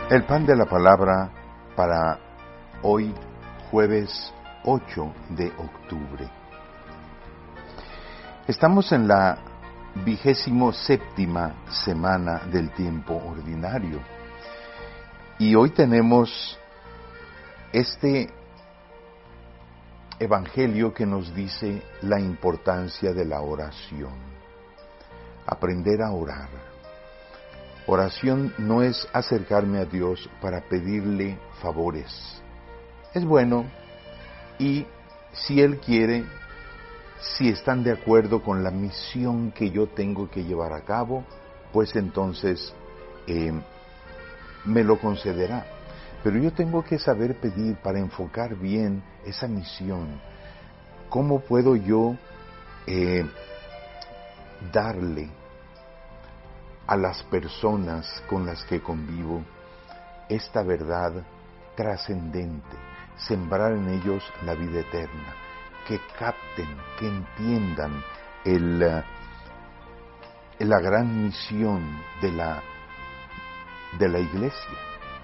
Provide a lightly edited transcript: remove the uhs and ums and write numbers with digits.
El pan de la palabra para hoy, jueves 8 de octubre. Estamos en la 27ª semana del tiempo ordinario y hoy tenemos este evangelio que nos dice la importancia de la oración. Aprender a orar. Oración no es acercarme a Dios para pedirle favores. Es bueno y si Él quiere, si están de acuerdo con la misión que yo tengo que llevar a cabo, pues entonces me lo concederá. Pero yo tengo que saber pedir para enfocar bien esa misión. ¿Cómo puedo yo darle a las personas con las que convivo esta verdad trascendente, sembrar en ellos la vida eterna, que capten, que entiendan la gran misión de la Iglesia?